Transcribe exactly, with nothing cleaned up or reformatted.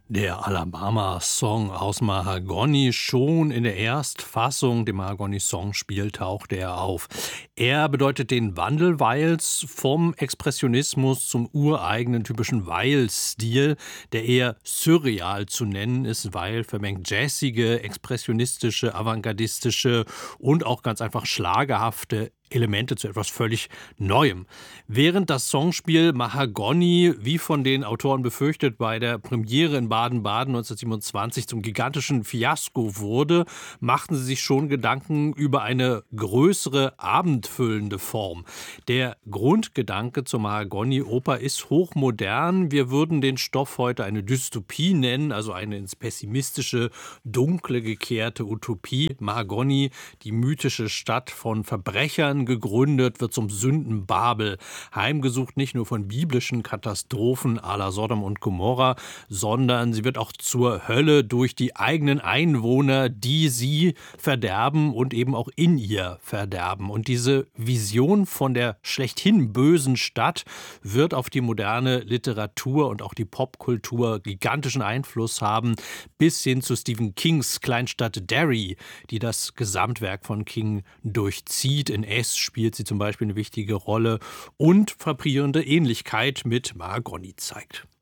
Der Alabama-Song aus Mahagony, schon in der Erstfassung, dem Mahagony-Songspiel, tauchte er auf. Er bedeutet den Wandel Weils vom Expressionismus zum ureigenen typischen Weil-Stil, der eher surreal zu nennen ist. Weil vermengt jazzige, expressionistische, avantgardistische und auch ganz einfach schlagerhafte Elemente zu etwas völlig Neuem. Während das Songspiel Mahagony, wie von den Autoren befürchtet, bei der Premiere in Baden-Baden neunzehnhundertsiebenundzwanzig zum gigantischen Fiasko wurde, machten sie sich schon Gedanken über eine größere, abendfüllende Form. Der Grundgedanke zur Mahagony-Oper ist hochmodern. Wir würden den Stoff heute eine Dystopie nennen, also eine ins Pessimistische, dunkle gekehrte Utopie. Mahagony, die mythische Stadt von Verbrechern, gegründet, wird zum Sündenbabel, heimgesucht nicht nur von biblischen Katastrophen à la Sodom und Gomorra, sondern sie wird auch zur Hölle durch die eigenen Einwohner, die sie verderben und eben auch in ihr verderben. Und diese Vision von der schlechthin bösen Stadt wird auf die moderne Literatur und auch die Popkultur gigantischen Einfluss haben, bis hin zu Stephen Kings Kleinstadt Derry, die das Gesamtwerk von King durchzieht. In S spielt sie zum Beispiel eine wichtige Rolle und frappierende Ähnlichkeit mit Mahagony zeigt.